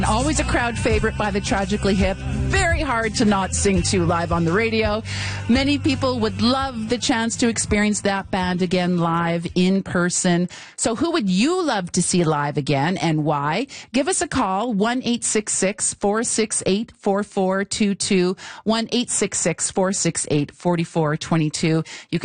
Always a crowd favorite by the Tragically Hip. Very hard to not sing to live on the radio. Many people would love the chance to experience that band again live in person. So who would you love to see live again and why? Give us a call, 1-866-468-4422, 1-866-468-4422. You can